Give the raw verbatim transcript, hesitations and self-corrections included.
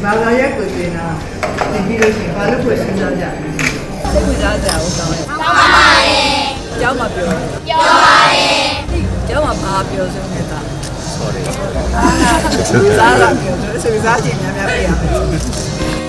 ဘာသာရက်ကိုတင်တာသင်ပြီးလို့ရှိရင်ဘာလို့ကိုစဉ်းစားကြလဲစိတ်ဝင်စားကြအောင်တောင်းတယ်တောင်းပါပါတယ်ကျောင်းမှာပြောပြောပါတယ်ကျောင်းမှာဘာပြောဆုံးနေတာ sorry အာစားလာပြောဆိုစားခြင်းများများပြရမယ်